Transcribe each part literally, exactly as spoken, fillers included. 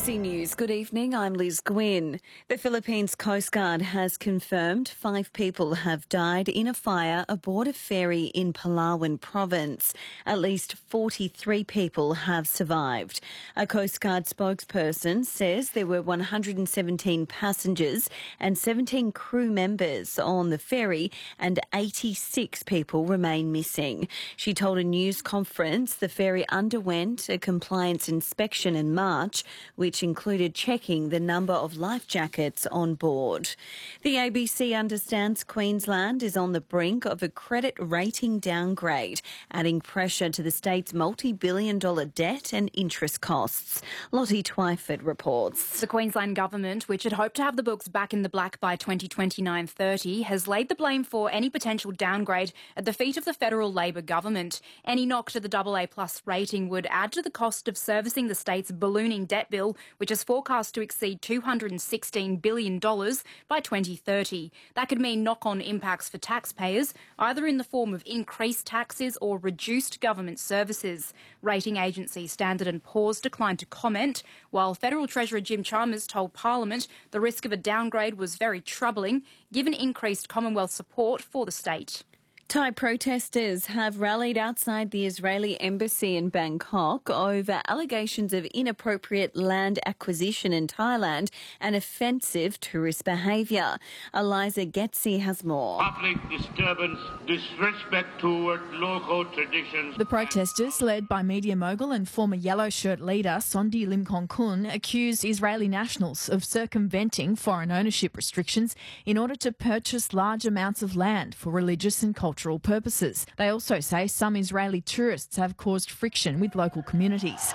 C News, good evening, I'm Liz Gwynn. The Philippines Coast Guard has confirmed five people have died in a fire aboard a ferry in Palawan province. At least forty-three people have survived. A Coast Guard spokesperson says there were one hundred seventeen passengers and seventeen crew members on the ferry and eighty-six people remain missing. She told a news conference the ferry underwent a compliance inspection in March, which included checking the number of life jackets on board. The A B C understands Queensland is on the brink of a credit rating downgrade, adding pressure to the state's multi-billion dollar debt and interest costs. Lottie Twyford reports. The Queensland government, which had hoped to have the books back in the black by twenty twenty-nine thirty, has laid the blame for any potential downgrade at the feet of the federal Labor government. Any knock to the double A plus rating would add to the cost of servicing the state's ballooning debt bill, which is forecast to exceed two hundred sixteen billion dollars by twenty thirty. That could mean knock-on impacts for taxpayers, either in the form of increased taxes or reduced government services. Rating agency Standard and Poor's declined to comment, while Federal Treasurer Jim Chalmers told Parliament the risk of a downgrade was very troubling, given increased Commonwealth support for the state. Thai protesters have rallied outside the Israeli embassy in Bangkok over allegations of inappropriate land acquisition in Thailand and offensive tourist behaviour. Eliza Getzi has more. Public disturbance, disrespect toward local traditions. The protesters, led by media mogul and former Yellow Shirt leader Sondi Limkongkun, accused Israeli nationals of circumventing foreign ownership restrictions in order to purchase large amounts of land for religious and cultural purposes. They also say some Israeli tourists have caused friction with local communities.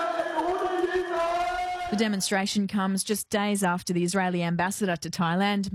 The demonstration comes just days after the Israeli ambassador to Thailand